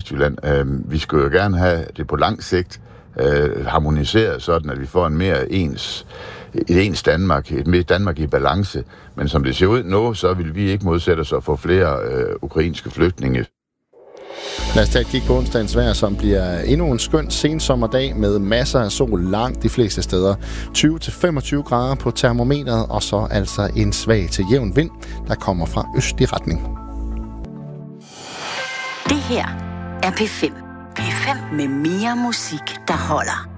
Vestjylland. Vi skulle jo gerne have det på lang sigt harmoniseret, sådan at vi får et ens Danmark, et mere Danmark i balance. Men som det ser ud nu, så vil vi ikke modsætte os at få flere ukrainske flygtninge. Lad os tage et kig på onsdagens vejr, som bliver endnu en skøn sensommerdag med masser af sol langt de fleste steder. 20-25 grader på termometeret, og så altså en svag til jævn vind, der kommer fra østlig retning. Det her er P5. P5 med mere musik, der holder.